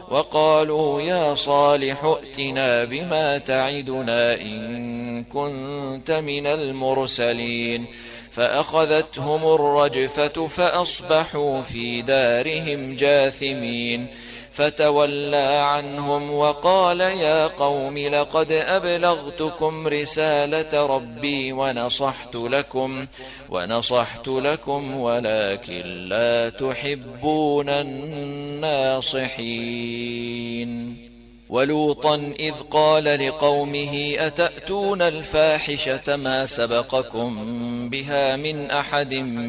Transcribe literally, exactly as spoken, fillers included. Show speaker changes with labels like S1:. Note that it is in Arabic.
S1: وقالوا يا صالح ائتنا بما تعدنا إن كنت من المرسلين فأخذتهم الرجفة فأصبحوا في دارهم جاثمين فتولى عنهم وقال يا قوم لقد أبلغتكم رسالة ربي ونصحت لكم ونصحت لكم ولكن لا تحبون الناصحين. ولوطا إذ قال لقومه أتأتون الفاحشة ما سبقكم بها من أحد